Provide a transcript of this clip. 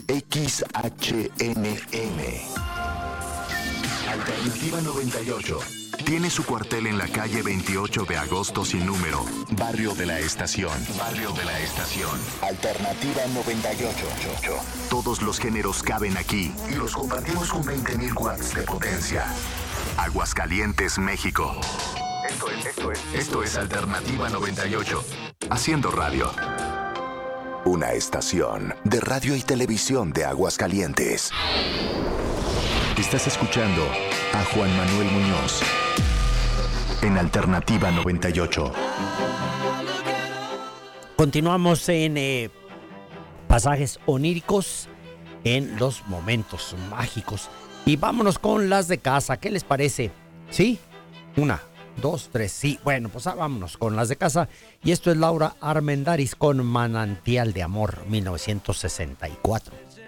XHNM. Alternativa 98. Tiene su cuartel en la calle 28 de agosto sin número, Barrio de la Estación. Barrio de la Estación. Alternativa 98. Todos los géneros caben aquí y los compartimos con 20.000 watts de potencia. Aguascalientes, México. Esto es Alternativa 98. Haciendo radio. Una estación de radio y televisión de Aguascalientes. Estás escuchando a Juan Manuel Muñoz en Alternativa 98. Continuamos en pasajes oníricos en los momentos mágicos. Y vámonos con las de casa. ¿Qué les parece? ¿Sí? 1, 2, 3. Sí, bueno, pues vámonos con las de casa. Y esto es Laura Armendáriz con Manantial de Amor, 1964.